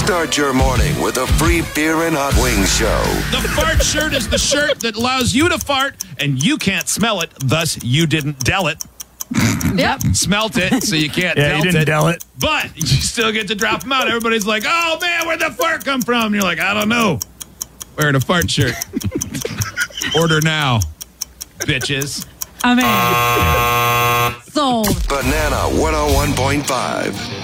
Start your morning with a free beer and hot wings show. The fart shirt is the shirt that allows you to fart, and you can't smell it, thus you didn't del it. Yep. Smelt it, so you can't Yeah, you didn't del it. But you still get to drop them out. Everybody's like, oh, man, where'd the fart come from? And you're like, I don't know. Wearing a fart shirt. Order now, bitches. I'm in. Sold. Banana 101.5.